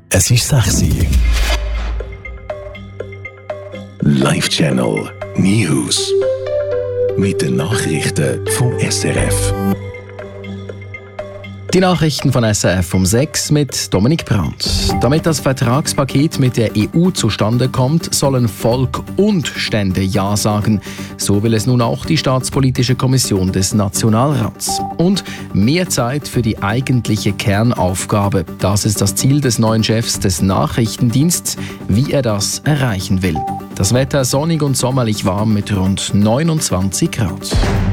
Es ist 6 Uhr. Live-Channel News. Mit den Nachrichten vom SRF. Die Nachrichten von SRF um 6 mit Dominik Brandt. Damit das Vertragspaket mit der EU zustande kommt, sollen Volk und Stände Ja sagen. So will es nun auch die Staatspolitische Kommission des Nationalrats. Und mehr Zeit für die eigentliche Kernaufgabe. Das ist das Ziel des neuen Chefs des Nachrichtendienstes, wie er das erreichen will. Das Wetter sonnig und sommerlich warm mit rund 29 Grad.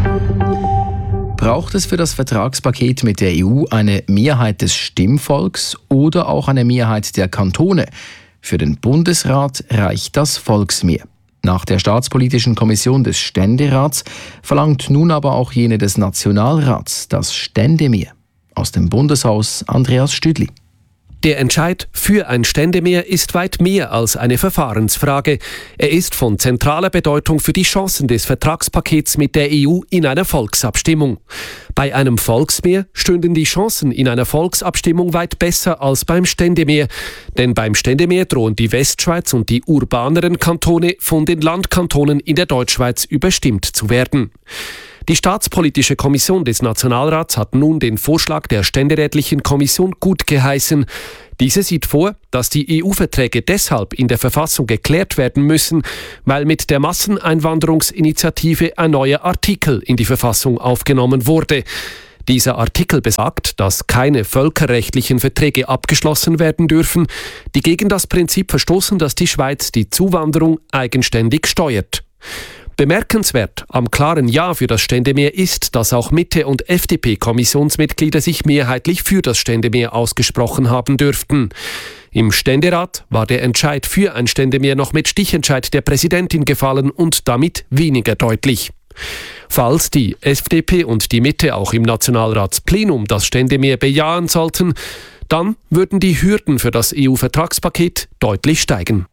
Braucht es für das Vertragspaket mit der EU eine Mehrheit des Stimmvolks oder auch eine Mehrheit der Kantone? Für den Bundesrat reicht das Volksmehr. Nach der Staatspolitischen Kommission des Ständerats verlangt nun aber auch jene des Nationalrats das Ständemehr. Aus dem Bundeshaus Andreas Stüdli. Der Entscheid für ein Ständemehr ist weit mehr als eine Verfahrensfrage. Er ist von zentraler Bedeutung für die Chancen des Vertragspakets mit der EU in einer Volksabstimmung. Bei einem Volksmehr stünden die Chancen in einer Volksabstimmung weit besser als beim Ständemehr. Denn beim Ständemehr drohen die Westschweiz und die urbaneren Kantone von den Landkantonen in der Deutschschweiz überstimmt zu werden. Die Staatspolitische Kommission des Nationalrats hat nun den Vorschlag der Ständerätlichen Kommission gut geheißen. Diese sieht vor, dass die EU-Verträge deshalb in der Verfassung geklärt werden müssen, weil mit der Masseneinwanderungsinitiative ein neuer Artikel in die Verfassung aufgenommen wurde. Dieser Artikel besagt, dass keine völkerrechtlichen Verträge abgeschlossen werden dürfen, die gegen das Prinzip verstoßen, dass die Schweiz die Zuwanderung eigenständig steuert. Bemerkenswert am klaren Ja für das Ständemehr ist, dass auch Mitte- und FDP-Kommissionsmitglieder sich mehrheitlich für das Ständemehr ausgesprochen haben dürften. Im Ständerat war der Entscheid für ein Ständemehr noch mit Stichentscheid der Präsidentin gefallen und damit weniger deutlich. Falls die FDP und die Mitte auch im Nationalratsplenum das Ständemehr bejahen sollten, dann würden die Hürden für das EU-Vertragspaket deutlich steigen.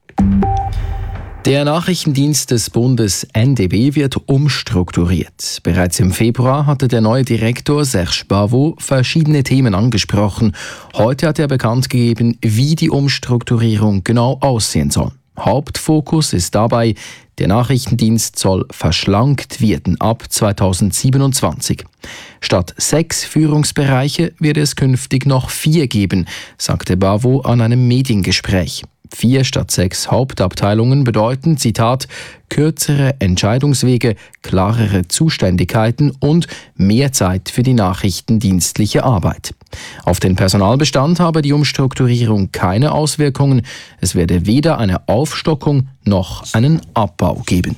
Der Nachrichtendienst des Bundes NDB wird umstrukturiert. Bereits im Februar hatte der neue Direktor Serge Bavot verschiedene Themen angesprochen. Heute hat er bekannt gegeben, wie die Umstrukturierung genau aussehen soll. Hauptfokus ist dabei, der Nachrichtendienst soll verschlankt werden ab 2027. Statt 6 Führungsbereiche wird es künftig noch 4 geben, sagte Bavot an einem Mediengespräch. 4 statt 6 Hauptabteilungen bedeuten, Zitat, kürzere Entscheidungswege, klarere Zuständigkeiten und mehr Zeit für die nachrichtendienstliche Arbeit. Auf den Personalbestand habe die Umstrukturierung keine Auswirkungen. Es werde weder eine Aufstockung noch einen Abbau geben.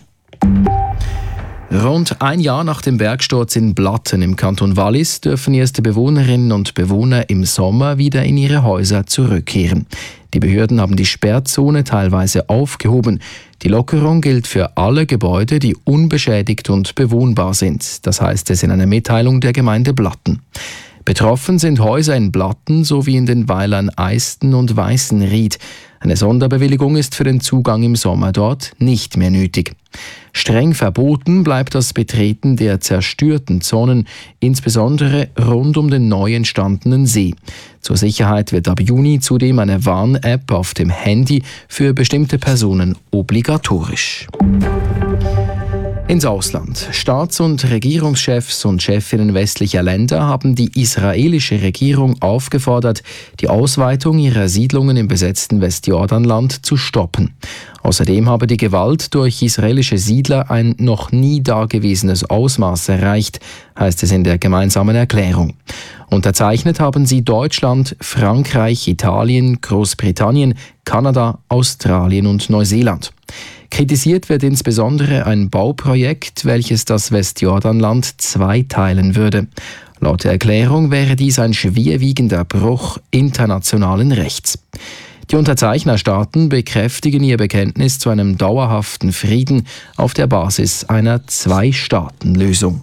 Rund ein Jahr nach dem Bergsturz in Blatten im Kanton Wallis dürfen erste Bewohnerinnen und Bewohner im Sommer wieder in ihre Häuser zurückkehren. Die Behörden haben die Sperrzone teilweise aufgehoben. Die Lockerung gilt für alle Gebäude, die unbeschädigt und bewohnbar sind. Das heißt es in einer Mitteilung der Gemeinde Blatten. Betroffen sind Häuser in Blatten sowie in den Weilern Eisten und Weißenried. Eine Sonderbewilligung ist für den Zugang im Sommer dort nicht mehr nötig. Streng verboten bleibt das Betreten der zerstörten Zonen, insbesondere rund um den neu entstandenen See. Zur Sicherheit wird ab Juni zudem eine Warn-App auf dem Handy für bestimmte Personen obligatorisch. Ins Ausland. Staats- und Regierungschefs und Chefinnen westlicher Länder haben die israelische Regierung aufgefordert, die Ausweitung ihrer Siedlungen im besetzten Westjordanland zu stoppen. Außerdem habe die Gewalt durch israelische Siedler ein noch nie dagewesenes Ausmaß erreicht, heißt es in der gemeinsamen Erklärung. Unterzeichnet haben sie Deutschland, Frankreich, Italien, Großbritannien, Kanada, Australien und Neuseeland. Kritisiert wird insbesondere ein Bauprojekt, welches das Westjordanland zweiteilen würde. Laut der Erklärung wäre dies ein schwerwiegender Bruch internationalen Rechts. Die Unterzeichnerstaaten bekräftigen ihr Bekenntnis zu einem dauerhaften Frieden auf der Basis einer Zwei-Staaten-Lösung.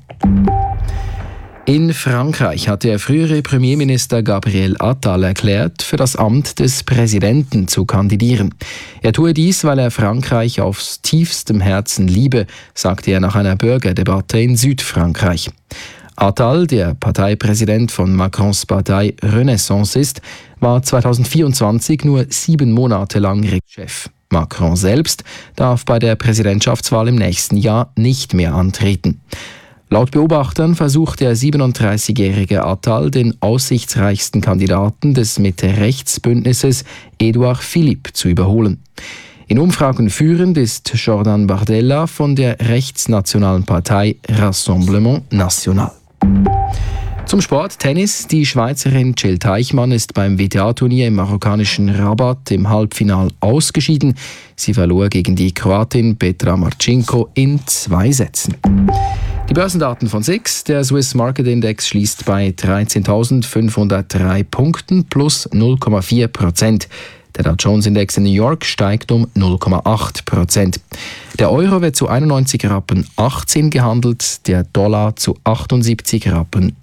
In Frankreich hat der frühere Premierminister Gabriel Attal erklärt, für das Amt des Präsidenten zu kandidieren. Er tue dies, weil er Frankreich aufs tiefstem Herzen liebe, sagte er nach einer Bürgerdebatte in Südfrankreich. Attal, der Parteipräsident von Macrons Partei Renaissance ist, war 2024 nur 7 Monate lang Regierungschef. Macron selbst darf bei der Präsidentschaftswahl im nächsten Jahr nicht mehr antreten. Laut Beobachtern versucht der 37-jährige Attal den aussichtsreichsten Kandidaten des Mitte-Rechts-Bündnisses, Edouard Philippe, zu überholen. In Umfragen führend ist Jordan Bardella von der rechtsnationalen Partei Rassemblement National. Zum Sport, Tennis. Die Schweizerin Jill Teichmann ist beim WTA-Turnier im marokkanischen Rabat im Halbfinale ausgeschieden. Sie verlor gegen die Kroatin Petra Marcinko in 2 Sätzen. Die Börsendaten von SIX. Der Swiss Market Index schließt bei 13.503 Punkten plus 0,4%. Der Dow Jones Index in New York steigt um 0,8%. Der Euro wird zu 91,18 Rappen gehandelt, der Dollar zu 78,59 Rappen.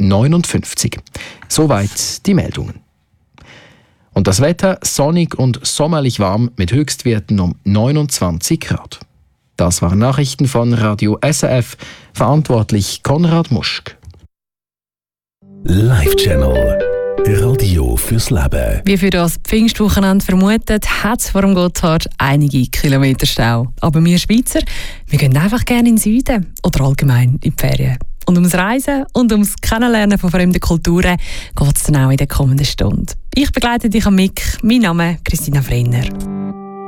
Soweit die Meldungen. Und das Wetter sonnig und sommerlich warm mit Höchstwerten um 29 Grad. Das waren Nachrichten von Radio SRF, verantwortlich Konrad Muschk. Live-Channel. Radio fürs Leben. Wie für das Pfingstwochenende vermutet, hat es vor dem Gotthard einige Kilometer Stau. Aber wir Schweizer, wir gehen einfach gerne in den Süden oder allgemein in die Ferien. Und ums Reisen und ums Kennenlernen von fremden Kulturen geht es dann auch in der kommenden Stunde. Ich begleite dich am Mic. Mein Name ist Christina Frenner.